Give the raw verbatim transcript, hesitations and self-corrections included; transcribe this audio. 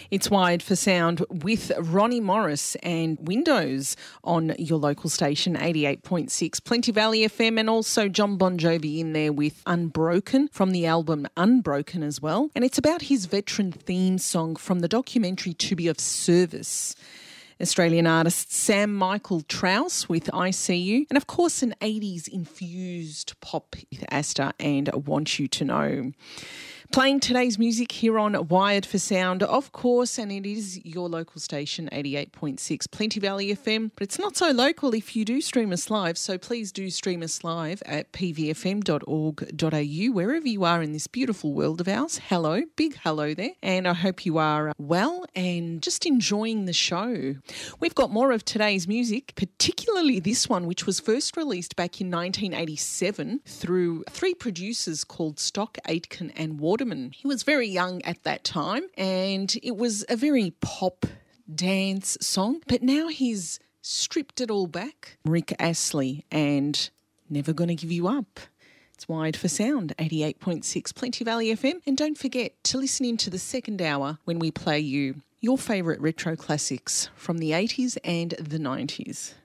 It's Wired for Sound with Ronnie Morris and Windows on your local station, eighty-eight point six Plenty Valley F M, and also John Bon Jovi in there with Unbroken from the album Unbroken as well. And it's about his veteran theme song from the documentary To Be of Service. Australian artist Sam Michael Trouse with I See You, and of course an eighties infused pop with Asta and Want You to Know. Playing today's music here on Wired for Sound, of course, and it is your local station, eighty-eight point six Plenty Valley F M, but it's not so local if you do stream us live, so please do stream us live at p v f m dot org dot a u, wherever you are in this beautiful world of ours. Hello, big hello there, and I hope you are well and just enjoying the show. We've got more of today's music, particularly this one, which was first released back in nineteen eighty-seven through three producers called Stock, Aitken and Waterman. He was very young at that time, and it was a very pop dance song, but now he's stripped it all back. Rick Astley and Never Gonna Give You Up. It's Wired for Sound, eighty-eight point six Plenty Valley F M, and don't forget to listen into the second hour when we play you your favourite retro classics from the eighties and the nineties.